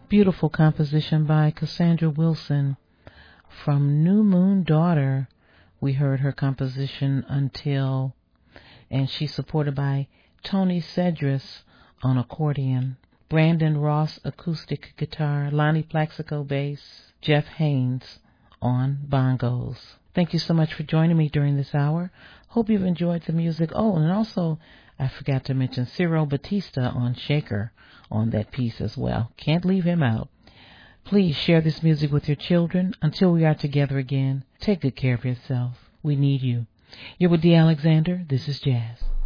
Beautiful composition by Cassandra Wilson. From New Moon Daughter, we heard her composition Until, and she's supported by Tony Cedris on accordion, Brandon Ross acoustic guitar, Lonnie Plaxico bass, Jeff Haynes on bongos. Thank you so much for joining me during this hour. Hope you've enjoyed the music. Oh, and also, I forgot to mention Ciro Batista on Shaker on that piece as well. Can't leave him out. Please share this music with your children. Until we are together again, take good care of yourself. We need you. You're with Dee Alexander. This is Jazz.